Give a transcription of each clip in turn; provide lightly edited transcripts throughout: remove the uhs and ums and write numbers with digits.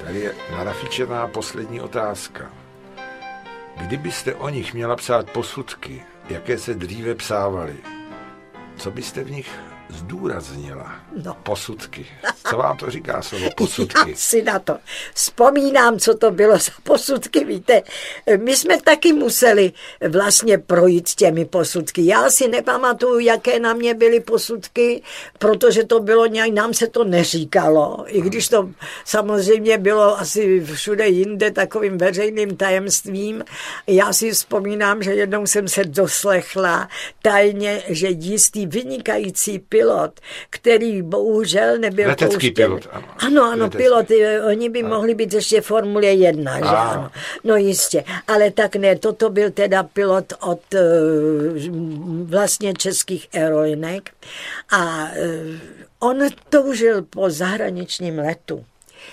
Tady je narafičená poslední otázka. Kdybyste o nich měla psát posudky, jaké se dříve psávaly, co byste v nich zdůraznila? No. Posudky. Co vám to říká slovo posudky? Já si na to vzpomínám, co to bylo za posudky. Víte, my jsme taky museli vlastně projít těmi posudky. Já si nepamatuju, jaké na mě byly posudky, protože to bylo nějak, nám se to neříkalo. I když to samozřejmě bylo asi všude jinde takovým veřejným tajemstvím. Já si vzpomínám, že jednou jsem se doslechla tajně, že jistý vynikající pilot, který bohužel nebyl letecký pilot, ano. Ano, pilot, oni by mohli být ještě Formule 1, že ano. No jistě, ale tak ne, toto byl teda pilot od vlastně českých aerolinek a on toužil po zahraničním letu.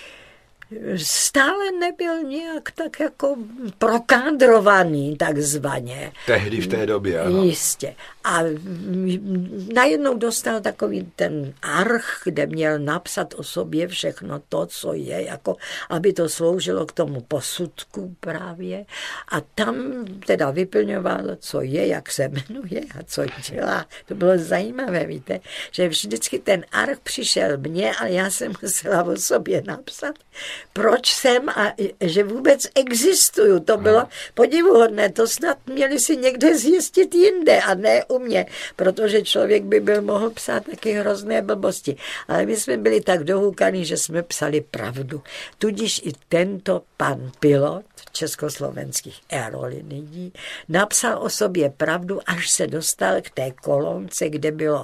Stále nebyl nějak tak jako prokádrovaný, takzvaně. Tehdy v té době, ano. Jistě. A najednou dostal takový ten arch, kde měl napsat o sobě všechno to, co je, jako aby to sloužilo k tomu posudku právě. A tam teda vyplňoval, co je, jak se jmenuje a co dělá. To bylo zajímavé, víte, že vždycky ten arch přišel mně, ale já jsem musela o sobě napsat, proč jsem a že vůbec existuju. To bylo podivuhodné, to snad měli si někde zjistit jinde a ne u mě, protože člověk by byl mohl psát taky hrozné blbosti. Ale my jsme byli tak dohoukaní, že jsme psali pravdu. Tudíž i tento pan pilot československých aerolinií napsal o sobě pravdu, až se dostal k té kolonce, kde bylo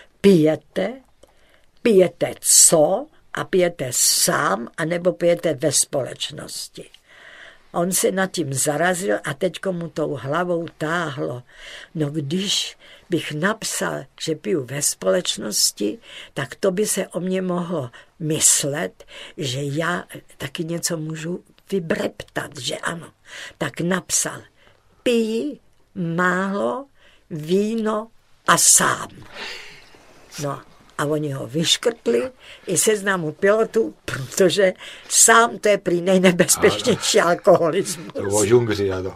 pijete co a pijete sám, anebo pijete ve společnosti. On se nad tím zarazil a teďko mu tou hlavou táhlo. No když bych napsal, že piju ve společnosti, tak to by se o mě mohlo myslet, že já taky něco můžu vybreptat, že ano. Tak napsal, piji málo, víno a sám. No. A oni ho vyškrtli i seznamu pilotů, protože sám to je prý nejnebezpečnější alkoholismus. To bylo žungři, ano.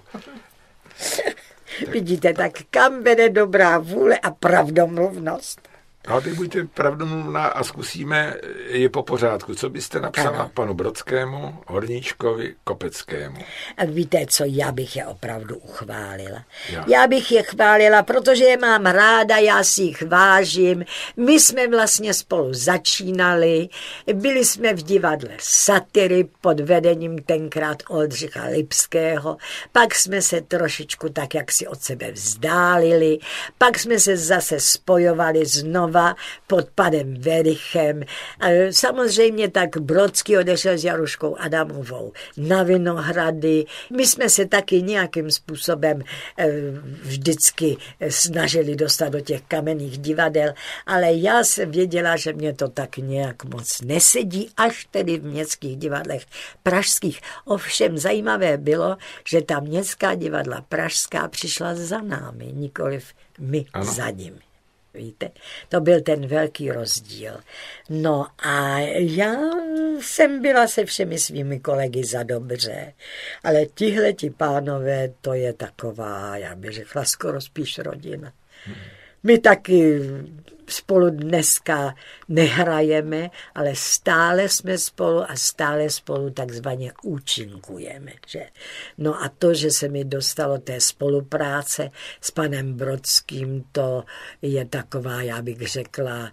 Vidíte, tak kam vede dobrá vůle a pravdomluvnost? No, teď buďte pravdomluvná a zkusíme je po pořádku. Co byste napsala panu Brodskému, Horníčkovi, Kopeckému? A víte co, já bych je opravdu uchválila. Já bych je chválila, protože je mám ráda, já si jich vážím. My jsme vlastně spolu začínali, byli jsme v divadle Satyry pod vedením tenkrát Oldřicha Lipského, pak jsme se trošičku tak, jak si od sebe vzdálili, pak jsme se zase spojovali znova pod panem Verichem. Samozřejmě tak Brodský odešel s Jaruškou Adamovou na Vinohrady. My jsme se taky nějakým způsobem vždycky snažili dostat do těch kamenných divadel, ale já jsem věděla, že mě to tak nějak moc nesedí, až tedy v městských divadlech pražských. Ovšem zajímavé bylo, že ta městská divadla pražská přišla za námi, nikoliv my za nimi. Víte, to byl ten velký rozdíl. No a já jsem byla se všemi svými kolegy za dobře, ale tihleti pánové, to je taková, já bych řekla, skoro spíš rodina. My taky spolu dneska nehrajeme, ale stále jsme spolu a stále spolu takzvaně účinkujeme. Že? No a to, že se mi dostalo té spolupráce s panem Brodským, to je taková, já bych řekla,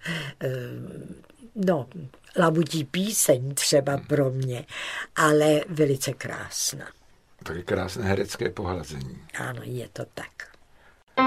labutí píseň třeba pro mě, ale velice krásná. Taky krásné herecké pohlazení. Ano, je to tak.